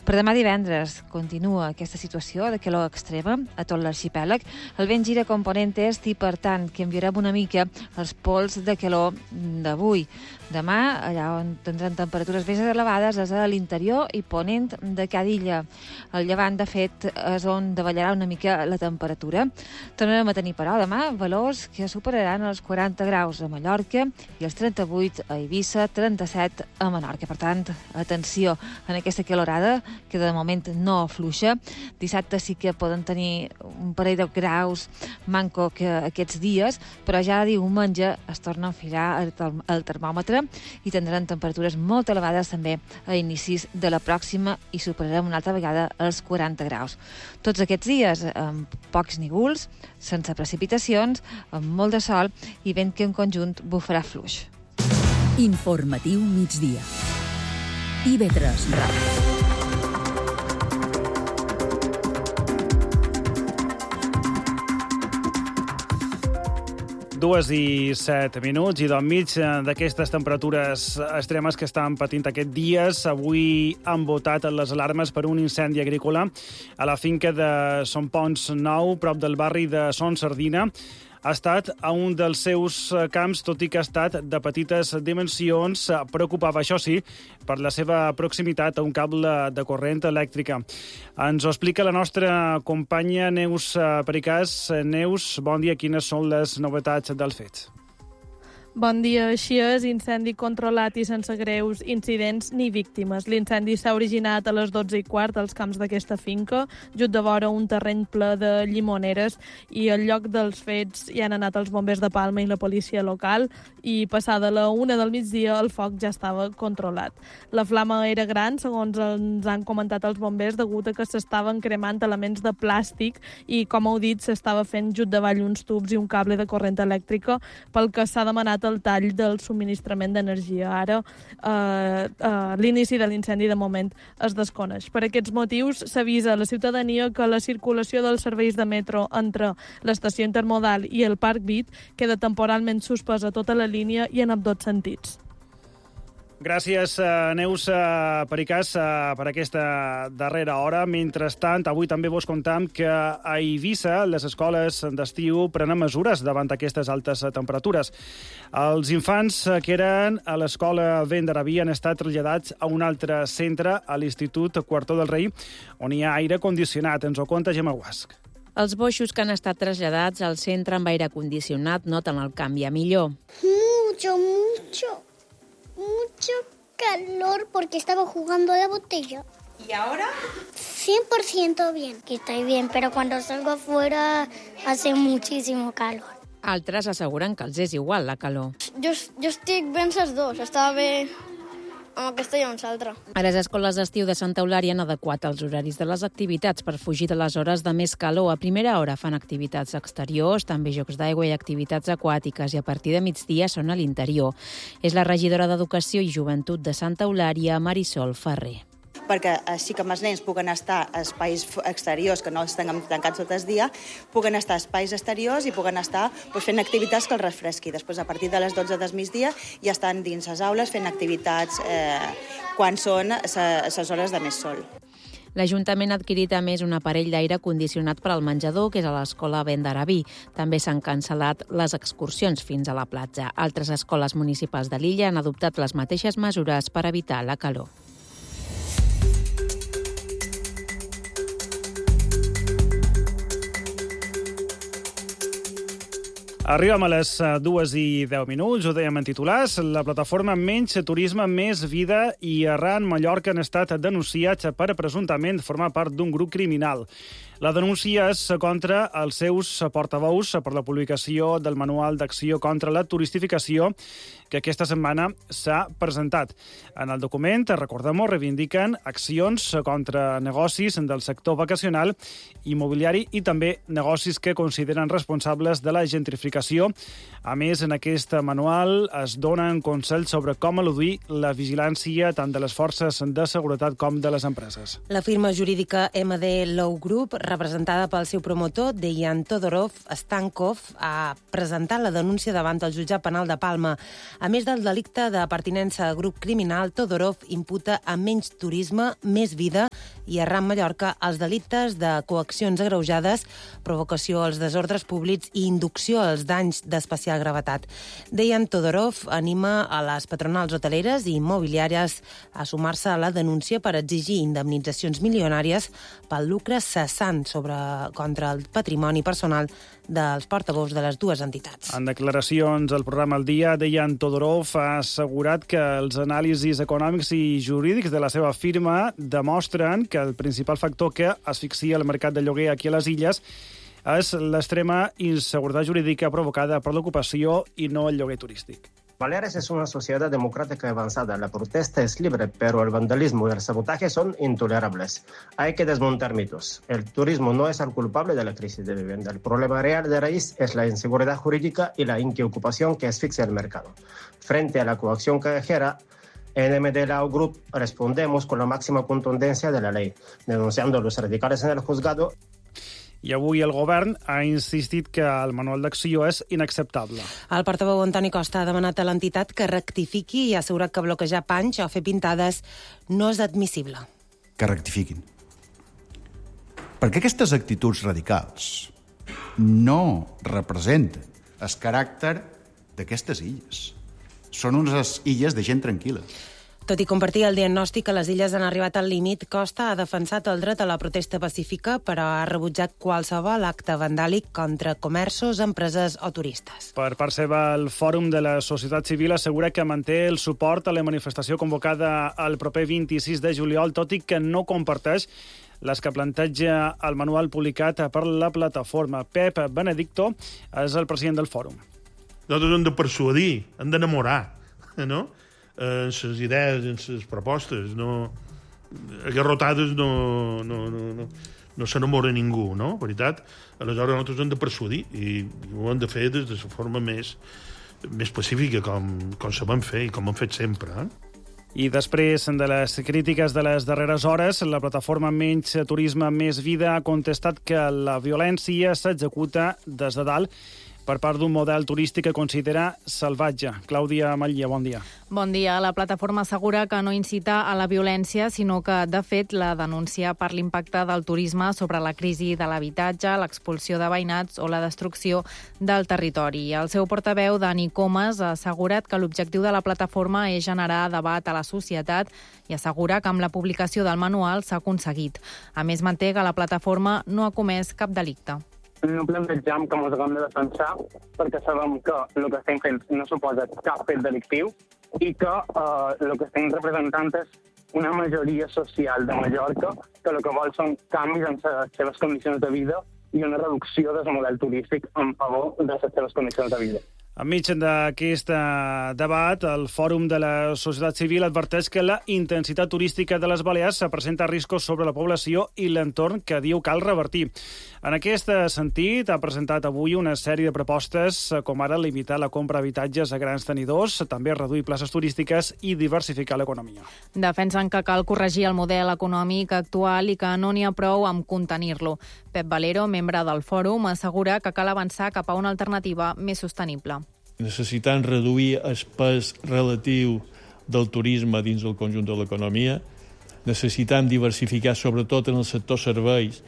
Per demà divendres continua aquesta situació de calor extrema a tot l'arxipèlag. El vent gira component est i, per tant, canviarem una mica els pols de calor d'avui. Demà, allà on tindran temperatures més elevades, és a l'interior i ponent de cada illa. El llevant, de fet, és on davallarà una mica la temperatura. Tornarem a tenir, però, demà valors que superaran els 40 graus a Mallorca i els 38 a Eivissa, 37 a Menorca. Per tant, atenció en aquesta calorada, que de moment no afluixa. Dissabte sí que poden tenir un parell de graus manco que aquests dies, però ja diumenge es torna a enfilar el termòmetre i tindran temperatures molt elevades també a inicis de la pròxima i superarem una altra vegada els 40 graus. Tots aquests dies amb pocs núvols, sense precipitacions, amb molt de sol i vent que en conjunt bufarà fluix. Informatiu migdia. IB3 Ràdio. 2:07 i d'enmig d'aquestes temperatures extremes que estan patint aquests dies, avui han votat les alarmes per un incendi agrícola a la finca de Son Pons Nou, prop del barri de Son Sardina. Ha estat a un dels seus camps, tot i que ha estat de petites dimensions. Preocupava, això sí, per la seva proximitat a un cable de corrent elèctrica. Ens ho explica la nostra companya Neus Pericàs. Neus, bon dia. Quines són les novetats del fet? Bon dia. Així és, incendi controlat i sense greus incidents ni víctimes. L'incendi s'ha originat a les 12:15 als camps d'aquesta finca, just de vora un terreny ple de llimoneres, i al lloc dels fets hi han anat els bombers de Palma i la policia local, i passada la 1 del migdia el foc ja estava controlat. La flama era gran, segons ens han comentat els bombers, degut a que s'estaven cremant elements de plàstic i, com heu dit, s'estava fent just davall uns tubs i un cable de corrent elèctrica, pel que s'ha demanat el tall del subministrament d'energia. Ara, l'inici de l'incendi de moment es desconeix. Per aquests motius, s'avisa a la ciutadania que la circulació dels serveis de metro entre l'estació intermodal i el Parc Vic queda temporalment suspesa a tota la línia i en ambdós sentits. Gràcies, Neus Pericàs, per aquesta darrera hora. Mentrestant, avui també vos contam que a Eivissa les escoles d'estiu prenen mesures davant aquestes altes temperatures. Els infants que eren a l'escola Vent d'Arabí han estat traslladats a un altre centre, a l'Institut Quartó del Rei, on hi ha aire condicionat. Ens ho conta Gemma Guasc. Els boixos que han estat traslladats al centre amb aire condicionat noten el canvi a millor. Mucho calor porque estaba jugando a la botella. ¿Y ahora? 100% bien. Que estoy bien, pero cuando salgo afuera hace muchísimo calor. Altres asseguren que els és igual la calor. Jo estic ben les dues. Estava bé amb aquesta i amb l'altra. A les escoles d'estiu de Santa Eulària han adequat els horaris de les activitats per fugir de les hores de més calor. A primera hora fan activitats exteriors, també jocs d'aigua i activitats aquàtiques, i a partir de migdia són a l'interior. És la regidora d'Educació i Joventut de Santa Eulària, Marisol Ferrer. Perquè així com els nens puguen estar a espais exteriors, que no els tinguem tancats tot el dia, puguen estar a espais exteriors i puguen estar fent activitats que els refresqui. Després, a partir de les 12 del migdia, ja estan dins les aules fent activitats quan són les hores de més sol. L'Ajuntament ha adquirit a més un aparell d'aire condicionat per al menjador, que és a l'escola Vent d'Arabí. També s'han cancel·lat les excursions fins a la platja. Altres escoles municipals de l'illa han adoptat les mateixes mesures per evitar la calor. Arribem a les 2:10. Ho dèiem en titulars. La plataforma Menys Turisme, Més Vida i Arran Mallorca han estat denunciats per presumptament formar part d'un grup criminal. La denúncia és contra els seus portaveus per la publicació del Manual d'Acció contra la Turistificació, que aquesta setmana s'ha presentat. En el document, recordem-ho, reivindiquen accions contra negocis del sector vacacional, immobiliari i també negocis que consideren responsables de la gentrificació d'educació. A més, en aquest manual es donen consells sobre com eludir la vigilància tant de les forces de seguretat com de les empreses. La firma jurídica MD Law Group, representada pel seu promotor, Dejan Todorov Stankov, ha presentat la denúncia davant el jutjat penal de Palma. A més del delicte de pertinença a grup criminal, Todorov imputa a menys turisme, més vida i a Ram Mallorca els delictes de coaccions agreujades, provocació als desordres públics i inducció als danys d'especial gravetat. Dejan Todorov anima a les patronals hoteleres i immobiliàries a sumar-se a la denúncia per exigir indemnitzacions milionàries pel lucre cessant contra el patrimoni personal dels portaveus de les dues entitats. En declaracions al programa El Dia, Dejan Todorov ha assegurat que els anàlisis econòmics i jurídics de la seva firma demostren que el principal factor que asfixia el mercat de lloguer aquí a les illes és l'extrema inseguretat jurídica provocada per l'ocupació i no el lloguer turístic. Baleares es una sociedad democrática avanzada. La protesta es libre, pero el vandalismo y el sabotaje son intolerables. Hay que desmontar mitos. El turismo no es el culpable de la crisis de vivienda. El problema real de raíz es la inseguridad jurídica y la inquiocupación que asfixia el mercado. Frente a la coacción callejera, en MD Law Group respondemos con la máxima contundencia de la ley, denunciando a los radicales en el juzgado. I avui el govern ha insistit que el manual d'acció és inacceptable. El portaveu Antoni Costa ha demanat a l'entitat que rectifiqui i ha assegurat que bloquejar panys o fer pintades no és admissible. Que rectifiquin. Perquè aquestes actituds radicals no representen el caràcter d'aquestes illes. Són unes illes de gent tranquil·la. Tot i compartir el diagnòstic que les illes han arribat al límit, Costa ha defensat el dret a la protesta pacífica, però ha rebutjat qualsevol acte vandàlic contra comerços, empreses o turistes. Per part seva, el Fòrum de la Societat Civil assegura que manté el suport a la manifestació convocada el proper 26 de juliol, tot i que no comparteix les que planteja el manual publicat per la plataforma. Pep Benedicto és el president del Fòrum. Nosaltres hem de persuadir, hem d'enamorar, no?, en les idees, en les propostes. A garrotades no s'enamora ningú, no? Veritat? Aleshores nosaltres hem de persuadir i ho hem de fer des de la forma més pacífica, com sabem fer i com hem fet sempre. I després de les crítiques de les darreres hores, la plataforma Menys Turisme, Més Vida ha contestat que la violència s'executa des de dalt per part d'un model turístic que considera salvatge. Clàudia Ametlla, bon dia. Bon dia. La plataforma assegura que no incita a la violència, sinó que, de fet, la denúncia per l'impacte del turisme sobre la crisi de l'habitatge, l'expulsió de veïnats o la destrucció del territori. El seu portaveu, Dani Comas, ha assegurat que l'objectiu de la plataforma és generar debat a la societat i assegura que amb la publicació del manual s'ha aconseguit. A més, manté que la plataforma no ha comès cap delicte. No plantegem que ens haguem de defensar perquè sabem que el que estem fent no suposa cap fet delictiu i que el que estem representant és una majoria social de Mallorca que el que vol són canvis en les seves condicions de vida i una reducció del model turístic en favor de les seves condicions de vida. Enmig d'aquest debat, el Fòrum de la Societat Civil adverteix que la intensitat turística de les Balears presenta riscos sobre la població i l'entorn que diu cal revertir. En aquest sentit, ha presentat avui una sèrie de propostes, com ara limitar la compra d'habitatges a grans tenidors, també reduir places turístiques i diversificar l'economia. Defensen que cal corregir el model econòmic actual i que no n'hi ha prou amb contenir-lo. Pep Valero, membre del Fòrum, assegura que cal avançar cap a una alternativa més sostenible. Necessitant reduir el pes relatiu del turisme dins del conjunt de l'economia, necessitant diversificar sobretot en el sector serveis,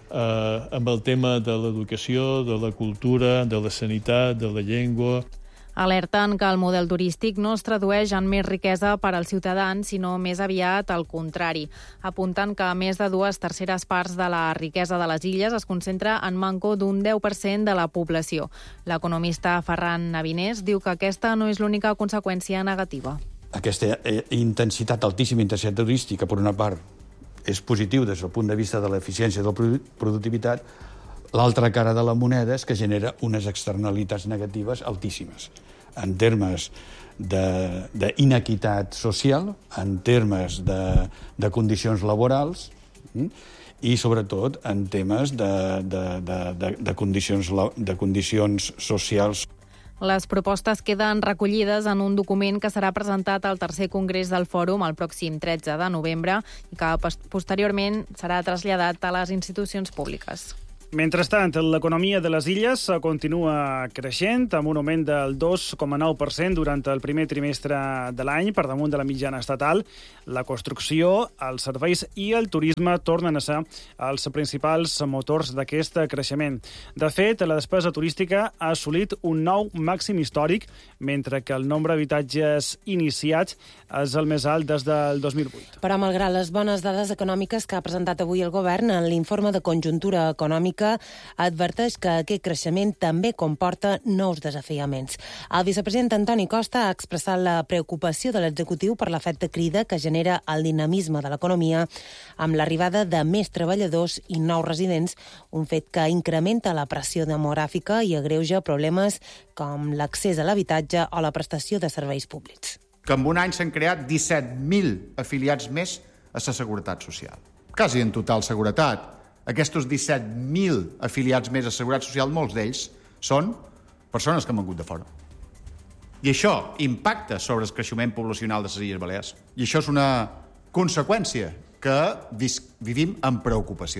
amb el tema de l'educació, de la cultura, de la sanitat, de la llengua. Alerten que el model turístic no es tradueix en més riquesa per als ciutadans, sinó més aviat al contrari. Apunten que més de 2/3 parts de la riquesa de les illes es concentra en manco d'un 10% de la població. L'economista Ferran Navinés diu que aquesta no és l'única conseqüència negativa. Aquesta altíssima intensitat turística, per una part, és positiu des del punt de vista de l'eficiència de la productivitat. L'altra cara de la moneda és que genera unes externalitats negatives altíssimes, en termes d'inequitat social, en termes de condicions laborals, I, sobretot, en temes de condicions socials. Les propostes queden recollides en un document que serà presentat al tercer congrés del Fòrum el pròxim 13 de novembre i que posteriorment serà traslladat a les institucions públiques. Mentrestant, l'economia de les illes continua creixent amb un augment del 2,9% durant el primer trimestre de l'any, per damunt de la mitjana estatal. La construcció, els serveis i el turisme tornen a ser els principals motors d'aquest creixement. De fet, la despesa turística ha assolit un nou màxim històric, mentre que el nombre d'habitatges iniciats és el més alt des del 2008. Però, malgrat les bones dades econòmiques que ha presentat avui el govern, en l'informe de conjuntura econòmica adverteix que aquest creixement també comporta nous desafiaments. El vicepresident Antoni Costa ha expressat la preocupació de l'executiu per l'efecte crida que genera el dinamisme de l'economia amb l'arribada de més treballadors i nous residents, un fet que incrementa la pressió demogràfica i agreuja problemes com l'accés a l'habitatge o la prestació de serveis públics. Que en un any s'han creat 17.000 afiliats més a la Seguretat Social. Quasi en total seguretat. Aquests 17.000 afiliats més a Seguretat Social, molts d'ells són persones que han vingut de fora. I això impacta sobre el creixement poblacional de les Illes Balears. I això és una conseqüència que vivim amb preocupació.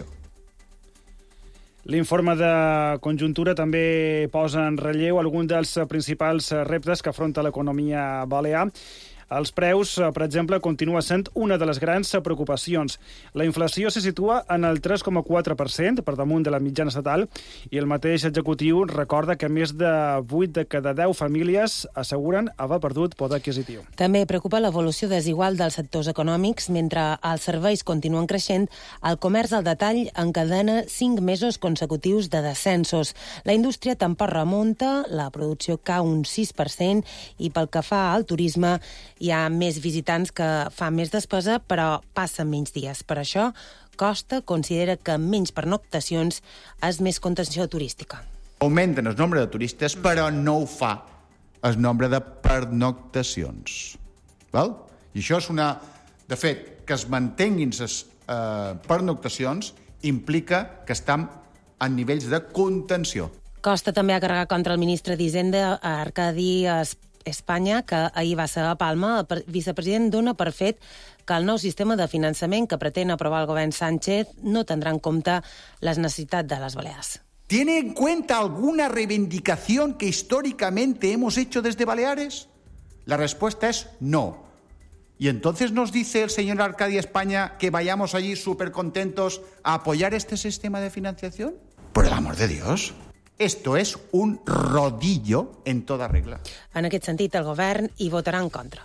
L'informe de conjuntura també posa en relleu alguns dels principals reptes que afronta l'economia balear. Els preus, per exemple, continua sent una de les grans preocupacions. La inflació se situa en el 3,4%, per damunt de la mitjana estatal, i el mateix executiu recorda que més de 8 de cada 10 famílies asseguren haver perdut poder adquisitiu. També preocupa l'evolució desigual dels sectors econòmics. Mentre els serveis continuen creixent, el comerç al detall encadena 5 mesos consecutius de descensos. La indústria tampoc remunta, la producció cau un 6% i pel que fa al turisme hi ha més visitants que fan més despesa, però passen menys dies. Per això, Costa considera que menys pernoctacions és més contenció turística. Augmenten el nombre de turistes, però no ho fa el nombre de pernoctacions. Val? I això és una... De fet, que es mantenguin les pernoctacions implica que estem en nivells de contenció. Costa també ha carregat contra el ministre d'Hisenda, Arcadi Espanya, que ahir va ser a Palma. El vicepresident dona per fet que el nou sistema de finançament que pretén aprovar el govern Sánchez no tendrà en compte les necessitats de les Balears. ¿Tiene en cuenta alguna reivindicación que históricamente hemos hecho desde Baleares? La respuesta es no. ¿Y entonces nos dice el señor Arcadi España que vayamos allí súper contentos a apoyar este sistema de financiación? Por el amor de Dios. Esto es un rodillo en toda regla. En aquest sentit, el govern hi votarà en contra.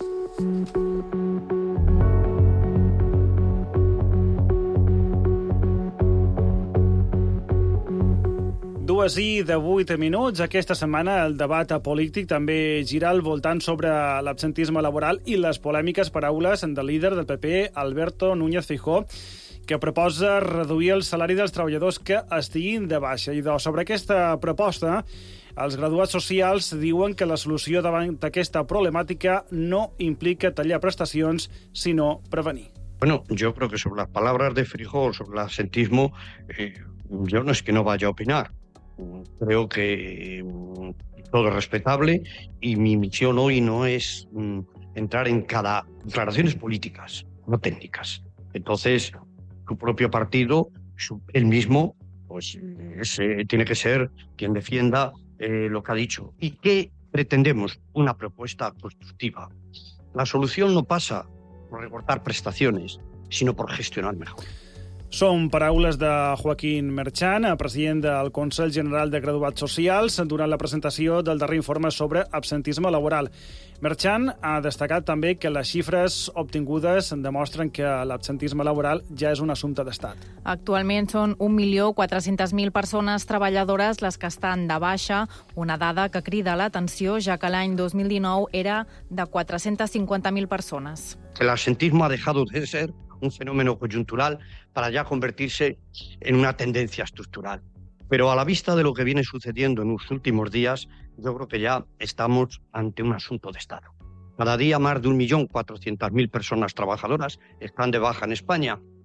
Dues i de 8 minuts. Aquesta setmana el debat polític també gira al voltant sobre l'absentisme laboral i les polèmiques paraules del líder del PP, Alberto Núñez Feijóo, que proposa reduir el salari dels treballadors que estiguin de baixa. I sobre aquesta proposta, els graduats socials diuen que la solució davant d'aquesta problemàtica no implica tallar prestacions, sinó prevenir. Bueno, yo creo que sobre las palabras de Feijóo, sobre el absentismo, yo no es que no vaya a opinar. Creo que todo es respetable y mi misión hoy no es entrar en cada declaraciones políticas, no técnicas. Entonces, su propio partido, él mismo, pues tiene que ser quien defienda lo que ha dicho. ¿Y qué pretendemos? Una propuesta constructiva. La solución no pasa por recortar prestaciones, sino por gestionar mejor. Són paraules de Joaquín Merchan, president del Consell General de Graduats Socials, durant la presentació del darrer informe sobre absentisme laboral. Merchan ha destacat també que les xifres obtingudes demostren que l'absentisme laboral ja és un assumpte d'estat. Actualment són 1.400.000 persones treballadores les que estan de baixa, una dada que crida l'atenció, ja que l'any 2019 era de 450.000 persones. El absentismo ha dejado de ser un fenómeno coyuntural para ya convertirse en una tendencia estructural. Pero a la vista de lo que viene sucediendo en los últimos días, yo creo que ya estamos ante un asunto de Estado. Cada día más de 1.400.000 personas trabajadoras están de baja en España.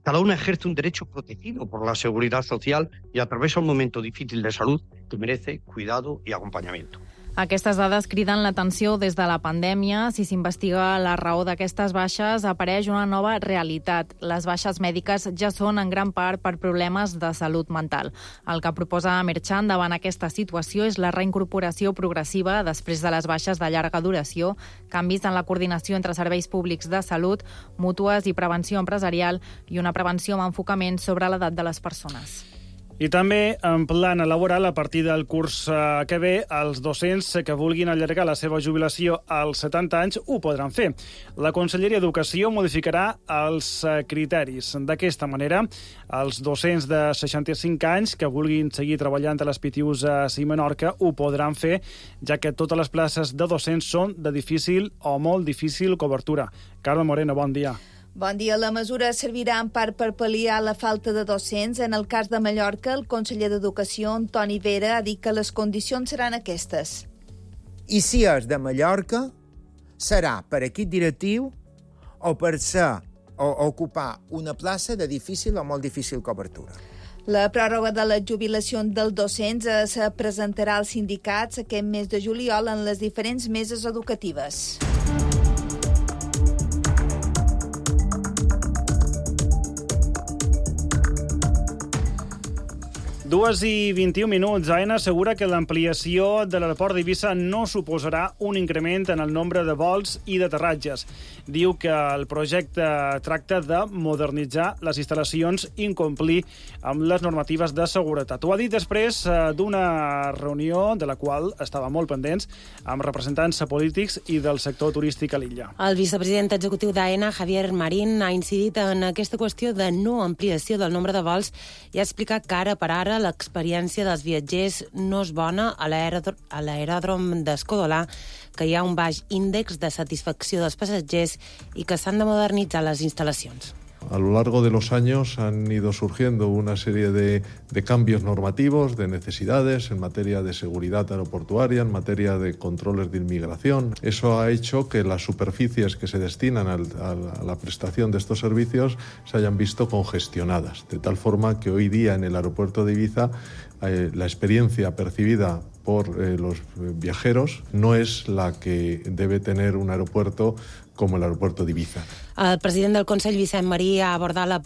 Cada una ejerce un derecho protegido por la seguridad social y atraviesa un momento difícil de salud que merece cuidado y acompañamiento. Aquestes dades criden l'atenció des de la pandèmia. Si s'investiga la raó d'aquestes baixes, apareix una nova realitat. Les baixes mèdiques ja són en gran part per problemes de salut mental. El que proposa Merchan davant aquesta situació és la reincorporació progressiva després de les baixes de llarga duració, canvis en la coordinació entre serveis públics de salut, mútues i prevenció empresarial i una prevenció amb enfocament sobre l'edat de les persones. I també en plana laboral, a partir del curs que ve, els docents que vulguin allargar la seva jubilació als 70 anys ho podran fer. La Conselleria d'Educació modificarà els criteris. D'aquesta manera, els docents de 65 anys que vulguin seguir treballant a les PTUs a Menorca ho podran fer, ja que totes les places de docents són de difícil o molt difícil cobertura. Carme Moreno, bon dia. Bon dia. La mesura servirà en part per pal·liar la falta de docents. En el cas de Mallorca, el conseller d'Educació, Antoni Vera, ha dit que les condicions seran aquestes. I si és de Mallorca, serà per equip directiu o per ser o ocupar una plaça de difícil o molt difícil cobertura. La pròrroga de la jubilació dels docents es presentarà als sindicats aquest mes de juliol en les diferents meses educatives. 2:21. AENA assegura que l'ampliació de l'aeroport d'Eivissa no suposarà un increment en el nombre de vols i d'aterratges. Diu que el projecte tracta de modernitzar les instal·lacions i incomplir amb les normatives de seguretat. Ho ha dit després d'una reunió de la qual estava molt pendents amb representants polítics i del sector turístic a l'illa. El vicepresident executiu d'AENA, Javier Marín, ha incidit en aquesta qüestió de no ampliació del nombre de vols i ha explicat que ara per ara l'experiència dels viatgers no és bona a l'aeròdrom d'Escodolà, que hi ha un baix índex de satisfacció dels passatgers i que s'han de modernitzar les instal·lacions. A lo largo de los años han ido surgiendo una serie de cambios normativos, de necesidades en materia de seguridad aeroportuaria, en materia de controles de inmigración. Eso ha hecho que las superficies que se destinan a la prestación de estos servicios se hayan visto congestionadas, de tal forma que hoy día en el aeropuerto de Ibiza la experiencia percibida por los viajeros no es la que debe tener un aeropuerto com l'aeroport d'Ibiza. El president del Consell, Vicent Marí, ha abordat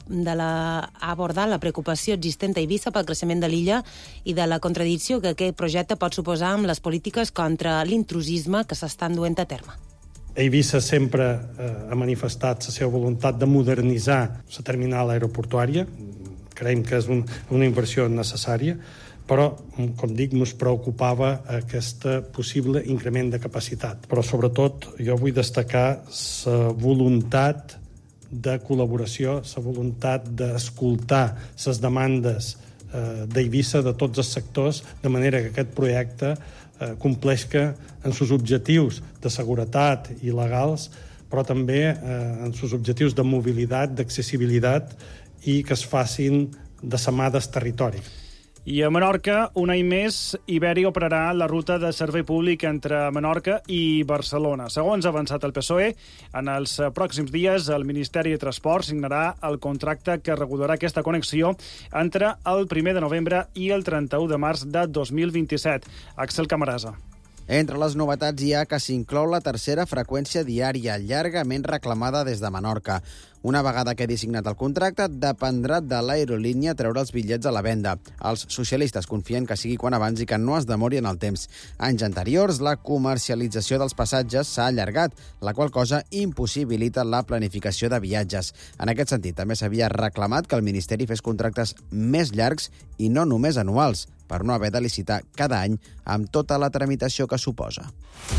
la preocupació existent a Eivissa pel creixement de l'illa i de la contradicció que aquest projecte pot suposar amb les polítiques contra l'intrusisme que s'estan duent a terme. Eivissa sempre ha manifestat la seva voluntat de modernitzar la terminal aeroportuària. Creiem que és una inversió necessària, però, com dic, ens preocupava aquest possible increment de capacitat. Però, sobretot, jo vull destacar la voluntat de col·laboració, la voluntat d'escoltar les demandes d'Eivissa, de tots els sectors, de manera que aquest projecte compleixi en els objectius de seguretat i legals, però també en els objectius de mobilitat, d'accessibilitat i que es facin de la mà del territori. I a Menorca, un any més, Iberia operarà la ruta de servei públic entre Menorca i Barcelona. Segons ha avançat el PSOE, en els pròxims dies el Ministeri de Transport signarà el contracte que regularà aquesta connexió entre el 1 de novembre i el 31 de març de 2027. Axel Camarasa. Entre les novetats hi ha que s'inclou la tercera freqüència diària, llargament reclamada des de Menorca. Una vegada quedi signat el contracte, dependrà de l'aerolínia treure els bitllets a la venda. Els socialistes confien que sigui quan abans i que no es demori en el temps. Anys anteriors, la comercialització dels passatges s'ha allargat, la qual cosa impossibilita la planificació de viatges. En aquest sentit, també s'havia reclamat que el Ministeri fes contractes més llargs i no només anuals, per no haver de licitar cada any amb tota la tramitació que suposa.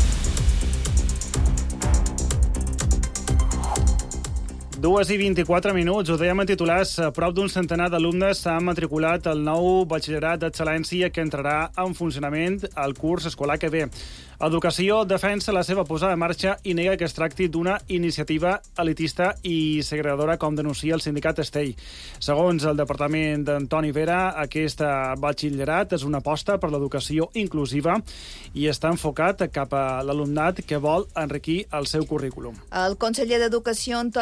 Dues i 24 minuts, ho dèiem en titulars, prop d'un centenar d'alumnes s'han matriculat al nou batxillerat d'excel·lència que entrarà en funcionament al curs escolar que ve. Educació defensa la seva posada en marxa i nega que es tracti d'una iniciativa elitista i segregadora, com denuncia el sindicat Estell. Segons el departament d'Antoni Vera, aquest batxillerat és una aposta per l'educació inclusiva i està enfocat cap a l'alumnat que vol enriquir el seu currículum. El conseller d'Educació, Antoni Vera,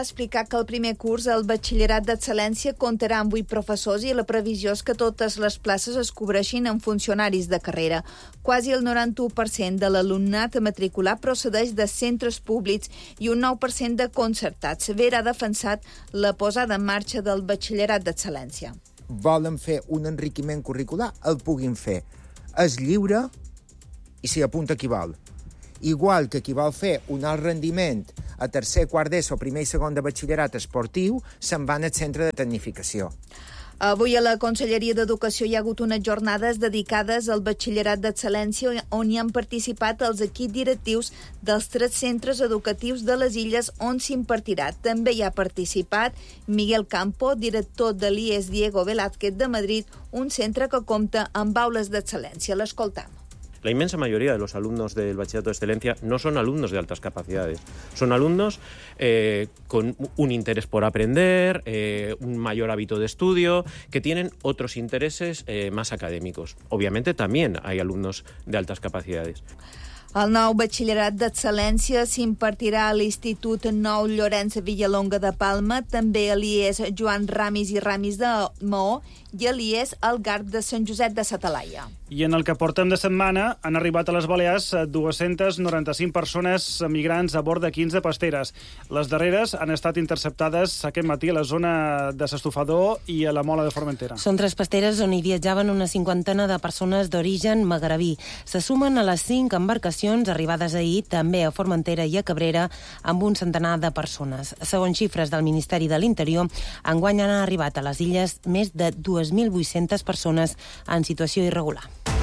explicar que el primer curs el batxillerat d'excel·lència comptarà amb 8 professors i la previsió és que totes les places es cobreixin amb funcionaris de carrera. Quasi el 91% de l'alumnat matriculat procedeix de centres públics i un 9% de concertats. Vera ha defensat la posada en marxa del batxillerat d'excel·lència. Volen fer un enriquiment curricular, el puguin fer. És lliure i s'hi apunta qui vol. Igual que qui vol fer un alt rendiment a tercer, quart d'ESO, primer i segon de batxillerat esportiu, se'n van al centre de tecnificació. Avui a la Conselleria d'Educació hi ha hagut unes jornades dedicades al batxillerat d'excel·lència on hi han participat els equips directius dels 3 centres educatius de les Illes on s'impartirà. També hi ha participat Miguel Campo, director de l'IES Diego Velázquez de Madrid, un centre que compta amb aules d'excel·lència. L'escoltam. La inmensa mayoría de los alumnos del bachillerato de excelencia no son alumnos de altas capacidades, son alumnos con un interés por aprender, un mayor hábito de estudio, que tienen otros intereses más académicos. Obviamente también hay alumnos de altas capacidades. El nou batxillerat d'excel·lència s'impartirà a l'Institut Nou Llorenç Villalonga de Palma, també a l'IES Joan Ramis i Ramis de Maó i a l'IES El Garb de Sant Josep de sa Talaia. I en el que portem de setmana han arribat a les Balears 295 persones migrants a bord de 15 pasteres. Les darreres han estat interceptades aquest matí a la zona de s'Estofador i a la Mola de Formentera. Són 3 pasteres on hi viatjaven una 50 de persones d'origen magrebí. Se sumen a les 5 embarcacions arribades ahir també a Formentera i a Cabrera amb un centenar de persones. Segons xifres del Ministeri de l'Interior, enguany han arribat a les illes més de 2.800 persones en situació irregular.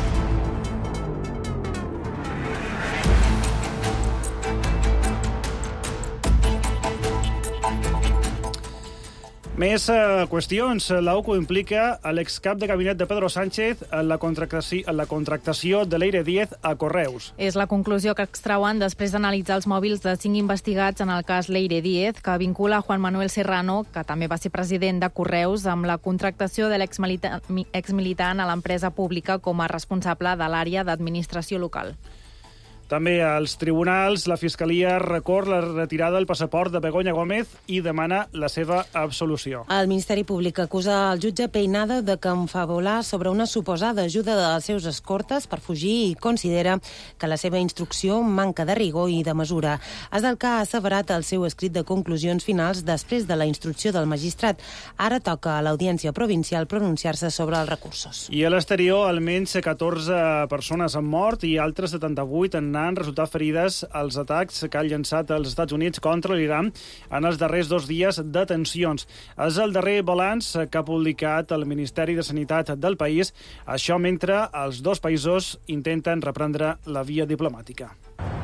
Més qüestions. L'AUCO implica l'excap de gabinet de Pedro Sánchez en la contractació de Leire Díez a Correus. És la conclusió que extrauen després d'analitzar els mòbils de 5 investigats en el cas Leire Díez, que vincula Juan Manuel Serrano, que també va ser president de Correus, amb la contractació de l'exmilitant a l'empresa pública com a responsable de l'àrea d'administració local. També als tribunals, la Fiscalia recorre la retirada del passaport de Begoña Gómez i demana la seva absolució. El Ministeri Públic acusa el jutge Peinada de confabular sobre una suposada ajuda dels seus escortes per fugir i considera que la seva instrucció manca de rigor i de mesura. És el que ha asseverat el seu escrit de conclusions finals després de la instrucció del magistrat. Ara toca a l'Audiència Provincial pronunciar-se sobre els recursos. I a l'exterior, almenys 14 persones han mort i altres 78 han resultat ferides als atacs que han llançat els Estats Units contra l'Iran en els darrers 2 dies de tensions. És el darrer balanç que ha publicat el Ministeri de Sanitat del país, això mentre els 2 països intenten reprendre la via diplomàtica.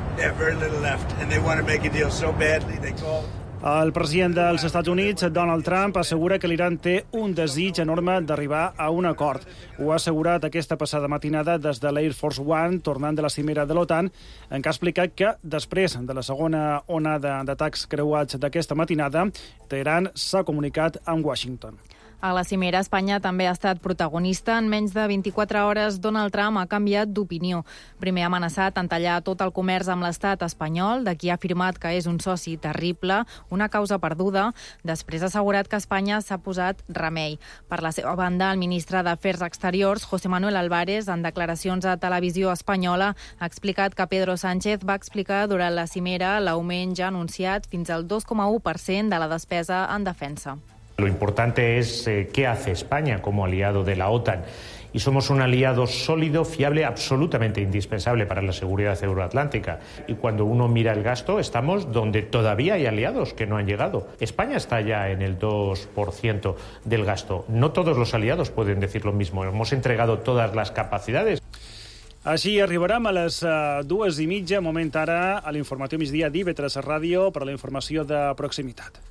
El president dels Estats Units, Donald Trump, assegura que l'Iran té un desig enorme d'arribar a un acord. Ho ha assegurat aquesta passada matinada des de l'Air Force One, tornant de la cimera de l'OTAN, en què ha explicat que, després de la segona onada d'atacs creuats d'aquesta matinada, Teheran s'ha comunicat amb Washington. A la cimera, Espanya també ha estat protagonista. En menys de 24 hores, Donald Trump ha canviat d'opinió. Primer ha amenaçat en tallar tot el comerç amb l'estat espanyol, de qui ha afirmat que és un soci terrible, una causa perduda. Després ha assegurat que Espanya s'ha posat remei. Per la seva banda, el ministre d'Afers Exteriors, José Manuel Álvarez, en declaracions a Televisió Espanyola, ha explicat que Pedro Sánchez va explicar durant la cimera l'augment ja anunciat fins al 2,1% de la despesa en defensa. Lo importante es qué hace España como aliado de la OTAN. Y somos un aliado sólido, fiable, absolutamente indispensable para la seguridad euroatlántica. Y cuando uno mira el gasto, estamos donde todavía hay aliados que no han llegado. España está ya en el 2% del gasto. No todos los aliados pueden decir lo mismo. Hemos entregado todas las capacidades. Així arribarem a les 2:30, moment ara a l'informatiu migdia d'IV3 Ràdio per a la informació de proximitat.